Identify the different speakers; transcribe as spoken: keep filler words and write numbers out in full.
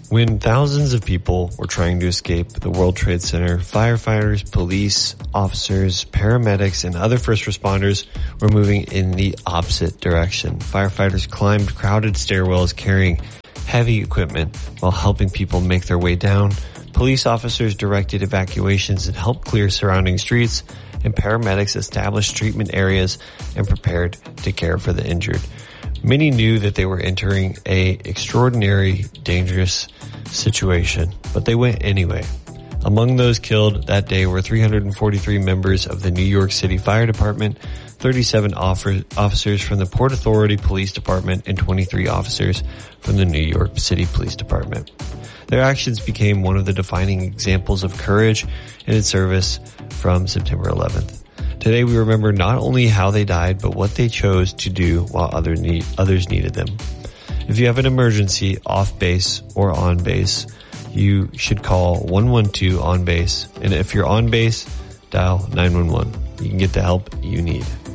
Speaker 1: When thousands of people were trying to escape the World Trade Center, firefighters, police, officers, paramedics, and other first responders were moving in the opposite direction. Firefighters climbed crowded stairwells carrying heavy equipment while helping people make their way down. Police officers directed evacuations and helped clear surrounding streets, and paramedics established treatment areas and prepared to care for the injured. Many knew that they were entering a extraordinary, dangerous situation, but they went anyway. Among those killed that day were three hundred forty-three members of the New York City Fire Department, thirty-seven officers from the Port Authority Police Department, and twenty-three officers from the New York City Police Department. Their actions became one of the defining examples of courage and service from September eleventh. Today we remember not only how they died, but what they chose to do while other need, others needed them. If you have an emergency off base or on base, you should call one one two on base. And if you're on base, dial nine one one. You can get the help you need.